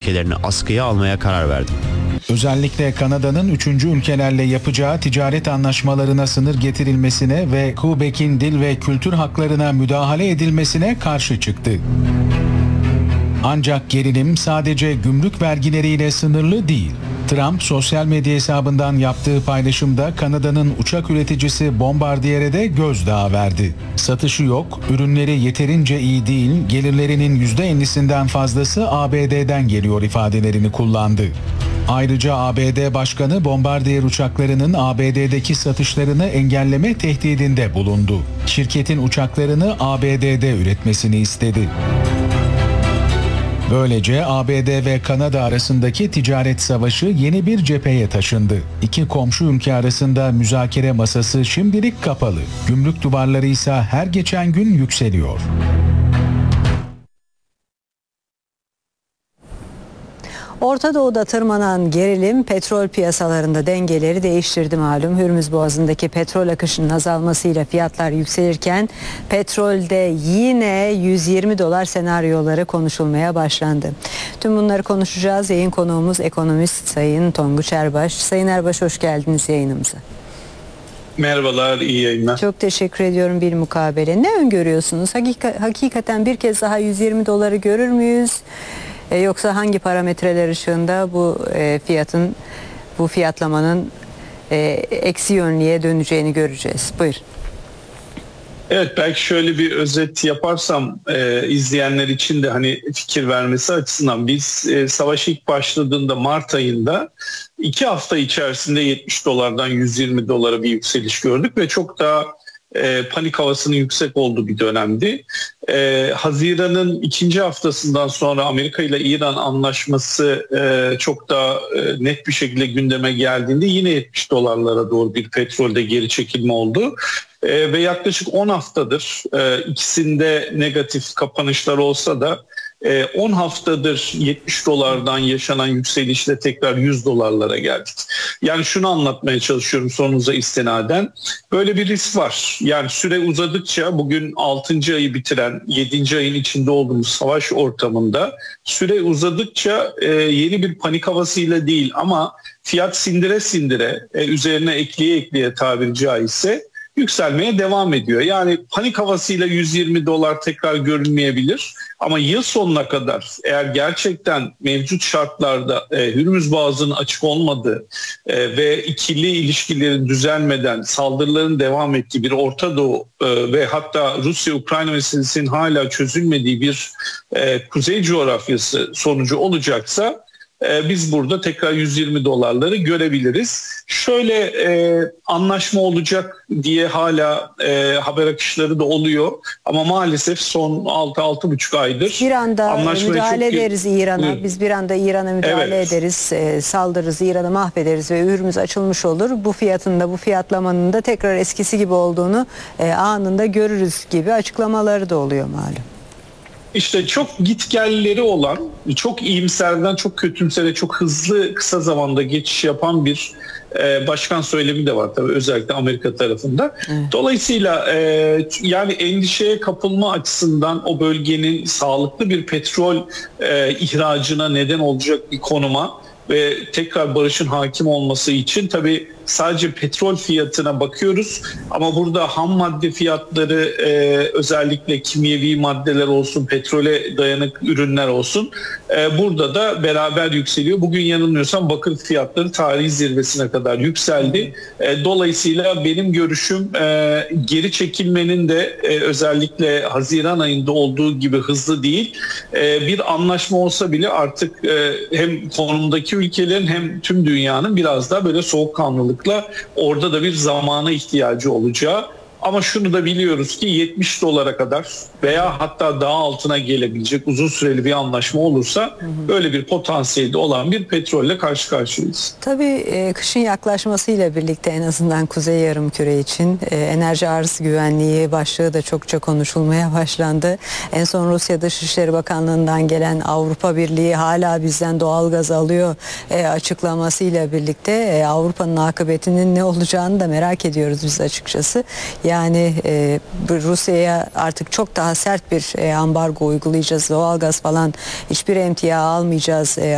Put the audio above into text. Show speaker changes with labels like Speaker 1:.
Speaker 1: ülkelerini askıya almaya karar verdi.
Speaker 2: Özellikle Kanada'nın 3. ülkelerle yapacağı ticaret anlaşmalarına sınır getirilmesine ve Quebec'in dil ve kültür haklarına müdahale edilmesine karşı çıktı. Ancak gerilim sadece gümrük vergileriyle sınırlı değil. Trump sosyal medya hesabından yaptığı paylaşımda Kanada'nın uçak üreticisi Bombardier'e de gözdağı verdi. Satışı yok, ürünleri yeterince iyi değil, gelirlerinin %50'sinden fazlası ABD'den geliyor ifadelerini kullandı. Ayrıca ABD Başkanı Bombardier uçaklarının ABD'deki satışlarını engelleme tehdidinde bulundu. Şirketin uçaklarını ABD'de üretmesini istedi. Böylece ABD ve Kanada arasındaki ticaret savaşı yeni bir cepheye taşındı. İki komşu ülke arasında müzakere masası şimdilik kapalı. Gümrük duvarları ise her geçen gün yükseliyor.
Speaker 3: Orta Doğu'da tırmanan gerilim petrol piyasalarında dengeleri değiştirdi malum. Hürmüz Boğazı'ndaki petrol akışının azalmasıyla fiyatlar yükselirken petrolde yine $120 senaryoları konuşulmaya başlandı. Tüm bunları konuşacağız. Yayın konuğumuz ekonomist Sayın Tonguç Erbaş. Sayın Erbaş, hoş geldiniz yayınımıza.
Speaker 4: Merhabalar, iyi yayınlar.
Speaker 3: Çok teşekkür ediyorum bir mukabele. Ne öngörüyorsunuz? Hakikaten bir kez daha $120 görür müyüz? Yoksa hangi parametreler ışığında bu fiyatlamanın eksi yönlüye döneceğini göreceğiz? Buyurun.
Speaker 4: Evet, belki şöyle bir özet yaparsam izleyenler için de hani fikir vermesi açısından biz savaş ilk başladığında Mart ayında 2 hafta içerisinde $70'dan $120 bir yükseliş gördük ve çok daha panik havasının yüksek olduğu bir dönemdi. Haziran'ın 2. haftasından sonra Amerika ile İran anlaşması çok daha net bir şekilde gündeme geldiğinde yine $70'lara doğru bir petrolde geri çekilme oldu. Ve yaklaşık 10 haftadır ikisinde negatif kapanışlar olsa da 10 haftadır $70'dan yaşanan yükselişle tekrar $100'lara geldik. Yani şunu anlatmaya çalışıyorum sorunuza istinaden. Böyle bir risk var. Yani süre uzadıkça bugün 6. ayı bitiren 7. ayın içinde olduğumuz savaş ortamında süre uzadıkça yeni bir panik havasıyla değil ama fiyat sindire sindire üzerine ekleye tabiri caizse yükselmeye devam ediyor. Yani panik havasıyla $120 tekrar görünmeyebilir ama yıl sonuna kadar eğer gerçekten mevcut şartlarda Hürmüz Boğazı'nın açık olmadığı ve ikili ilişkilerin düzelmeden saldırıların devam ettiği bir Orta Doğu ve hatta Rusya-Ukrayna meselesinin hala çözülmediği bir kuzey coğrafyası sonucu olacaksa biz burada tekrar $120'ları görebiliriz. Şöyle anlaşma olacak diye hala haber akışları da oluyor ama maalesef son 6-6,5 aydır
Speaker 3: bir anda müdahale ederiz İran'a. Biz bir anda İran'a müdahale ederiz, saldırırız, İran'ı mahvederiz ve Hürmüz açılmış olur. Bu fiyatlamanın da tekrar eskisi gibi olduğunu anında görürüz gibi açıklamaları da oluyor malum.
Speaker 4: İşte çok gitgelleri olan, çok iyimserden çok kötümsere, çok hızlı kısa zamanda geçiş yapan bir başkan söylemi de var tabii özellikle Amerika tarafında. Evet. Dolayısıyla yani endişeye kapılma açısından o bölgenin sağlıklı bir petrol ihracına neden olacak bir konuma ve tekrar barışın hakim olması için tabii sadece petrol fiyatına bakıyoruz ama burada ham madde fiyatları özellikle kimyevi maddeler olsun, petrole dayanık ürünler olsun burada da beraber yükseliyor. Bugün yanılmıyorsam bakır fiyatları tarihi zirvesine kadar yükseldi. Dolayısıyla benim görüşüm geri çekilmenin de özellikle Haziran ayında olduğu gibi hızlı değil. Bir anlaşma olsa bile artık hem konumdaki ülkelerin hem tüm dünyanın biraz daha böyle soğukkanlılık orada da bir zamana ihtiyacı olacağı ama şunu da biliyoruz ki $70 kadar veya hatta daha altına gelebilecek uzun süreli bir anlaşma olursa böyle bir potansiyeli olan bir petrolle karşı karşıyayız.
Speaker 3: Tabii kışın yaklaşmasıyla birlikte en azından Kuzey Yarımküre için enerji arz güvenliği başlığı da çokça konuşulmaya başlandı. En son Rusya Dışişleri Bakanlığı'ndan gelen Avrupa Birliği hala bizden doğalgaz alıyor açıklamasıyla birlikte Avrupa'nın akıbetinin ne olacağını da merak ediyoruz biz açıkçası. Yani Rusya'ya artık çok daha sert bir ambargo uygulayacağız. Doğalgaz falan hiçbir emtia almayacağız